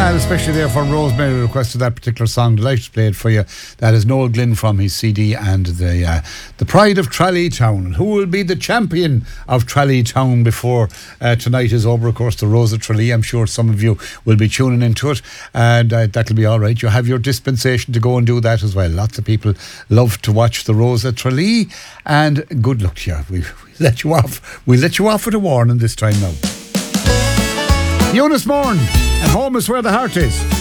And especially there for Rosemary requested that particular song. Delighted to play it for you. That is Noel Glynn from his CD and the Pride of Tralee Town. Who will be the champion of Tralee Town before tonight is over? Of course, the Rose of Tralee. I'm sure some of you will be tuning into it, and that'll be all right. You have your dispensation to go and do that as well. Lots of people love to watch the Rose of Tralee, and good luck to you. We let you off. We'll let you off with a warning this time now. Eunice Morn, and home is where the heart is.